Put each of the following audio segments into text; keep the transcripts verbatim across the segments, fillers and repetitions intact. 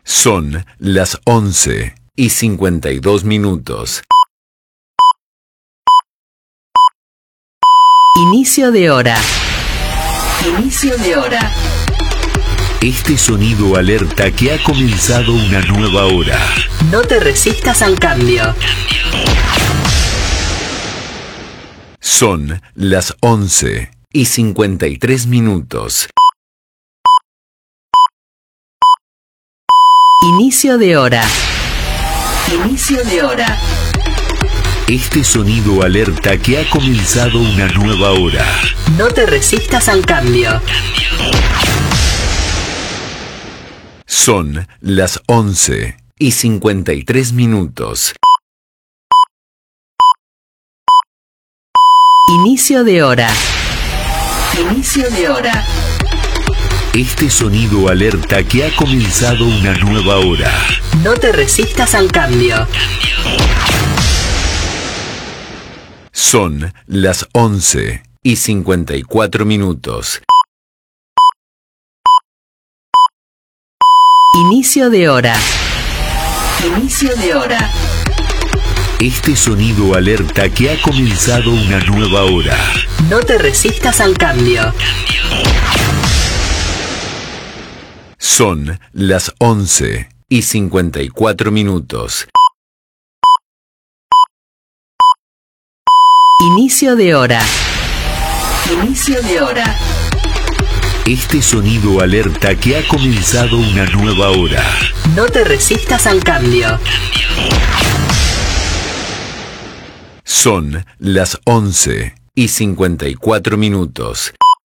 Son las once y cincuenta y dos minutos. Inicio de hora. Inicio de hora. Este sonido alerta que ha comenzado una nueva hora. No te resistas al cambio. Son las once y cincuenta y tres minutos. Inicio de hora. Inicio de hora. Este sonido alerta que ha comenzado una nueva hora. No te resistas al cambio. Son las once y cincuenta y tres minutos. Inicio de hora. Inicio de hora. Este sonido alerta que ha comenzado una nueva hora. No te resistas al cambio. Son las once y cincuenta y cuatro minutos. Inicio de hora. Inicio de hora. Este sonido alerta que ha comenzado una nueva hora. No te resistas al cambio. Son las once y cincuenta y cuatro minutos. Inicio de hora. Inicio de hora. Este sonido alerta que ha comenzado una nueva hora. No te resistas al cambio. Son las once y cincuenta y cuatro minutos.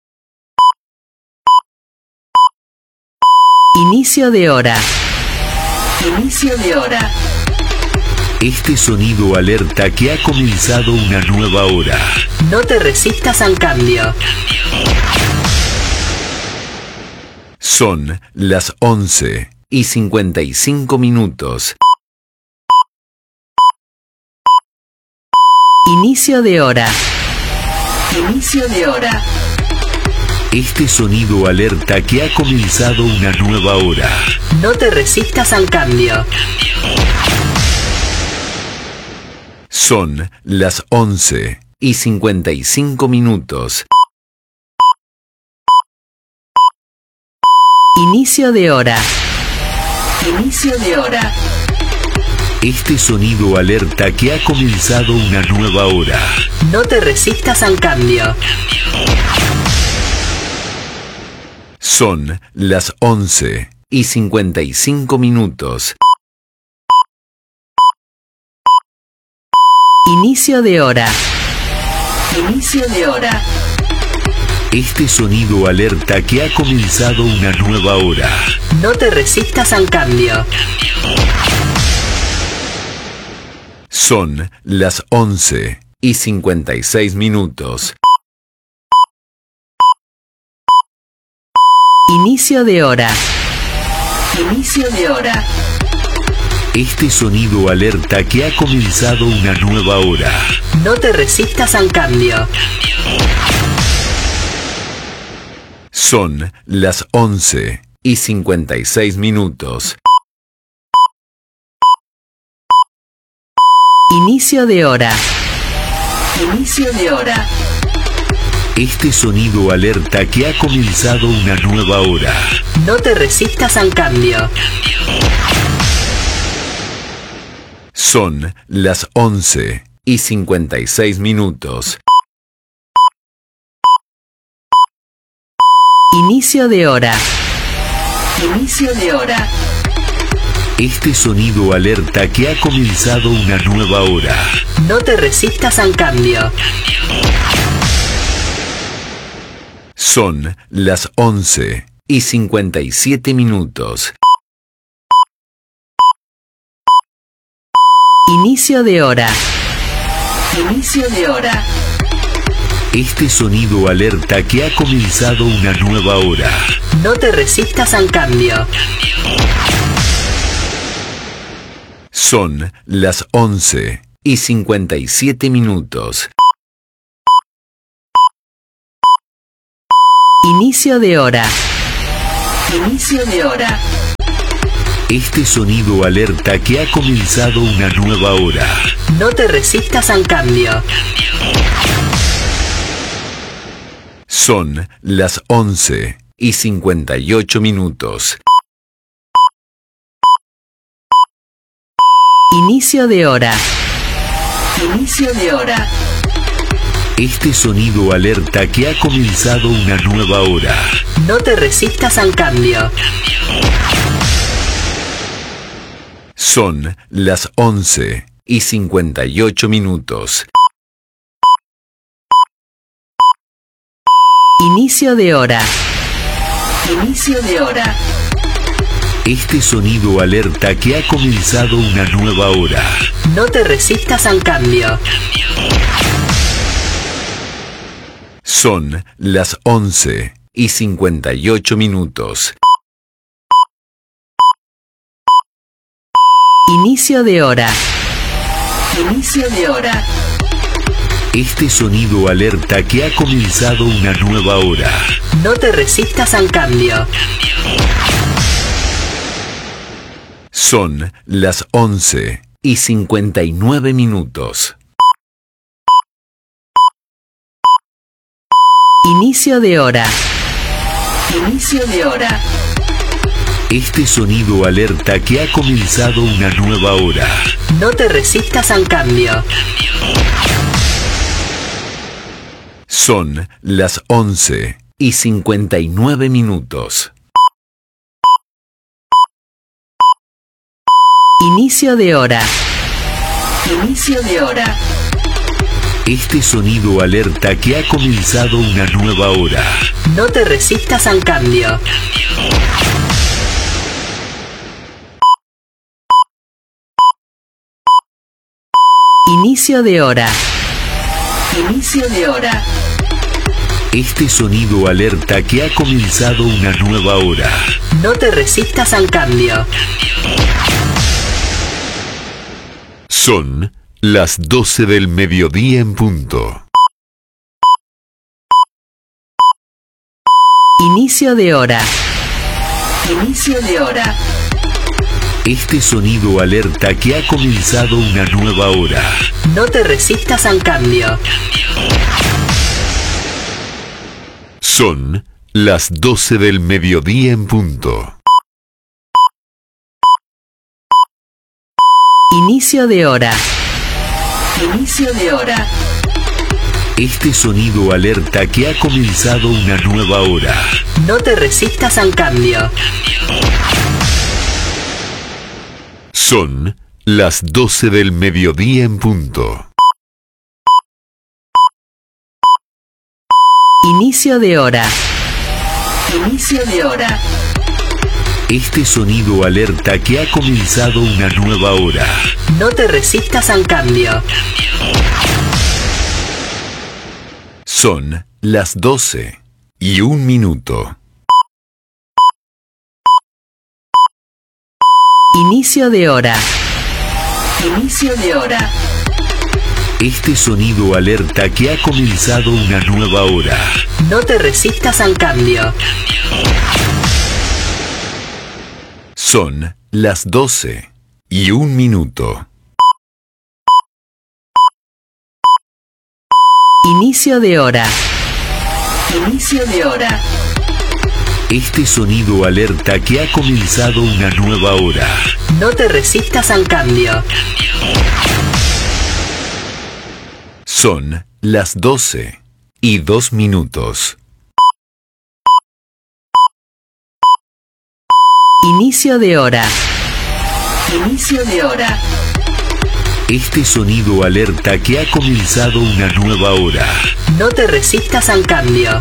Inicio de hora. Inicio de hora. Este sonido alerta que ha comenzado una nueva hora. No te resistas al cambio. Son las once y cincuenta y cinco minutos. Inicio de hora. Inicio de hora. Este sonido alerta que ha comenzado una nueva hora. No te resistas al cambio. Son las once y cincuenta y cinco minutos. Inicio de hora. Inicio de hora. Este sonido alerta que ha comenzado una nueva hora. No te resistas al cambio. Son las once y cincuenta y cinco minutos. Inicio de hora. Inicio de hora. Este sonido alerta que ha comenzado una nueva hora. No te resistas al cambio. Son las once y cincuenta y seis minutos. Inicio de hora. Inicio de hora. Este sonido alerta que ha comenzado una nueva hora. No te resistas al cambio. Son las once y cincuenta y seis minutos. Inicio de hora. Inicio de hora. Este sonido alerta que ha comenzado una nueva hora. No te resistas al cambio. Son las once y cincuenta y seis minutos. Inicio de hora. Inicio de hora. Este sonido alerta que ha comenzado una nueva hora. No te resistas al cambio. Son las once y cincuenta y siete minutos. Inicio de hora. Inicio de hora. Este sonido alerta que ha comenzado una nueva hora. No te resistas al cambio. Son las once y cincuenta y siete minutos. Inicio de hora. Inicio de hora. Este sonido alerta que ha comenzado una nueva hora. No te resistas al cambio. Son las once y cincuenta y ocho minutos. Inicio de hora. Inicio de hora. Este sonido alerta que ha comenzado una nueva hora. No te resistas al cambio. Son las once y cincuenta y ocho minutos. Inicio de hora. Inicio de hora. Este sonido alerta que ha comenzado una nueva hora. No te resistas al cambio. Son las once y cincuenta y ocho minutos. Inicio de hora. Inicio de hora. Este sonido alerta que ha comenzado una nueva hora. No te resistas al cambio. Son las once y cincuenta y nueve minutos. Inicio de hora. Inicio de hora. Este sonido alerta que ha comenzado una nueva hora. No te resistas al cambio. Son las once y cincuenta y nueve minutos. Inicio de hora. Inicio de hora. Este sonido alerta que ha comenzado una nueva hora. No te resistas al cambio. Inicio de hora. Inicio de hora. Este sonido alerta que ha comenzado una nueva hora. No te resistas al cambio. Son las doce del mediodía en punto. Inicio de hora. Inicio de hora. Este sonido alerta que ha comenzado una nueva hora. No te resistas al cambio. Son las doce del mediodía en punto. Inicio de hora. Inicio de hora. Este sonido alerta que ha comenzado una nueva hora. No te resistas al cambio. Son las doce del mediodía en punto. Inicio de hora. Inicio de hora. Este sonido alerta que ha comenzado una nueva hora. No te resistas al cambio. Son las doce y un minuto. Inicio de hora. Inicio de hora. Este sonido alerta que ha comenzado una nueva hora. No te resistas al cambio. Son las doce y un minuto. Inicio de hora. Inicio de hora. Este sonido alerta que ha comenzado una nueva hora. No te resistas al cambio. Son las doce y dos minutos. Inicio de hora. Inicio de hora. Este sonido alerta que ha comenzado una nueva hora. No te resistas al cambio.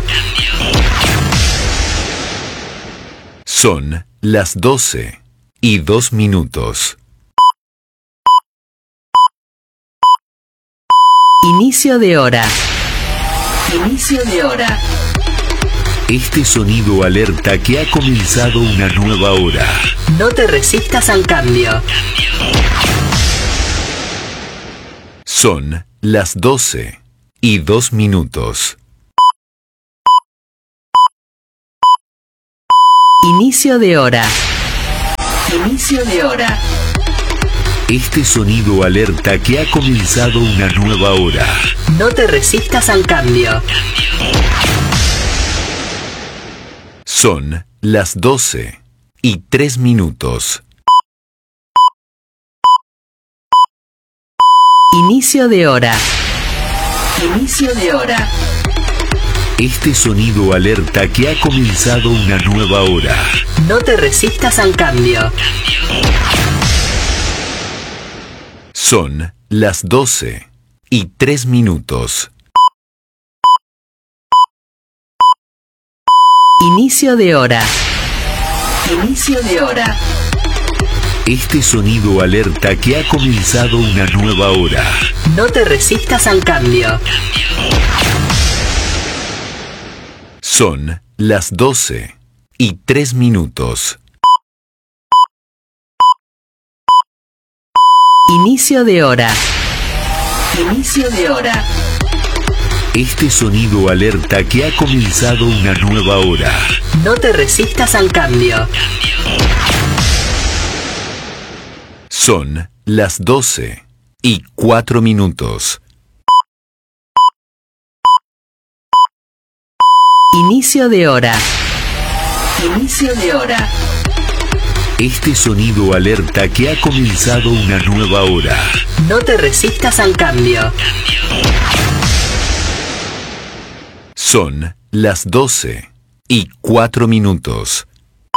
Son las doce y dos minutos. Inicio de hora. Inicio de hora. Este sonido alerta que ha comenzado una nueva hora. No te resistas al cambio. Son las doce y dos minutos. Inicio de hora. Inicio de hora. Este sonido alerta que ha comenzado una nueva hora. No te resistas al cambio. Son las doce y tres minutos. Inicio de hora. Inicio de hora. Este sonido alerta que ha comenzado una nueva hora. No te resistas al cambio. Son las doce y tres minutos. Inicio de hora. Inicio de hora. Este sonido alerta que ha comenzado una nueva hora. No te resistas al cambio. Son las doce y tres minutos. Inicio de hora. Inicio de hora. Este sonido alerta que ha comenzado una nueva hora. No te resistas al cambio. Son las doce y cuatro minutos. Inicio de hora. Inicio de hora. Este sonido alerta que ha comenzado una nueva hora. No te resistas al cambio. Son las doce y cuatro minutos.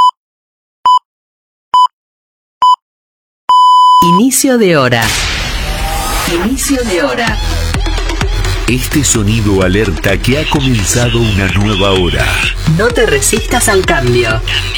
Inicio de hora. Inicio de hora. Este sonido alerta que ha comenzado una nueva hora. No te resistas al cambio.